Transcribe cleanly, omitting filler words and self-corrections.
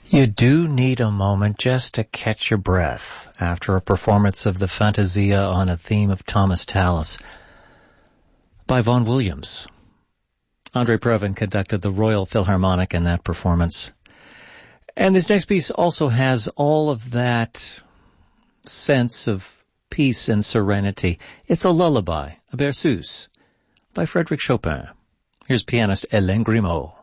You do need a moment just to catch your breath after a performance of the Fantasia on a theme of Thomas Tallis by Vaughan Williams. Andre Previn conducted the Royal Philharmonic in that performance. And this next piece also has all of that sense of peace and serenity. It's a lullaby, a berceuse, by Frédéric Chopin. Here's pianist Hélène Grimaud.